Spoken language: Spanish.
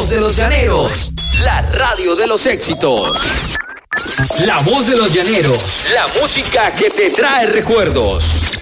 Voz de los Llaneros, la radio de los éxitos. La Voz de los Llaneros, la música que te trae recuerdos.